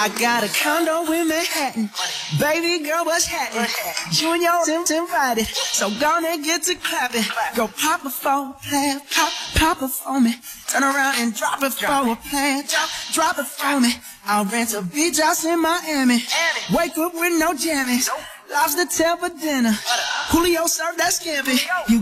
I got a condo in Manhattan. Baby girl, what's happening? You and your Tim's invited, so gonna get to clapping. Go pop it for a plan, pop it for me. Turn around and drop it for a plan, drop it for me. I'll rent a beach house in Miami. Wake up with no jammies. Lobster tail for dinner. Julio served that scampi. You